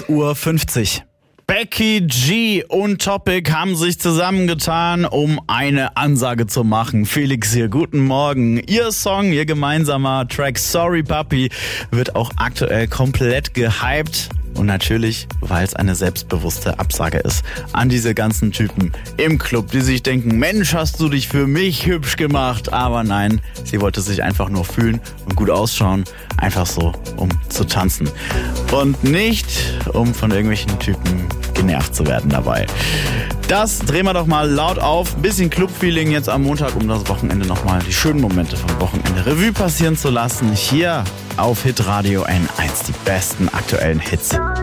8:50 Uhr. Becky G und Topic haben sich zusammengetan, um eine Ansage zu machen. Felix hier, guten Morgen. Ihr Song, ihr gemeinsamer Track Sorry Papi wird auch aktuell komplett gehypt. Und natürlich, weil es eine selbstbewusste Absage ist an diese ganzen Typen im Club, die sich denken, Mensch, hast du dich für mich hübsch gemacht. Aber nein, sie wollte sich einfach nur fühlen und gut ausschauen. Einfach so, um zu tanzen. Und nicht, um von irgendwelchen Typen genervt zu werden dabei. Das drehen wir doch mal laut auf. Bisschen Club-Feeling jetzt am Montag, um das Wochenende nochmal die schönen Momente vom Wochenende Revue passieren zu lassen. Hier auf Hitradio N1, die besten aktuellen Hits.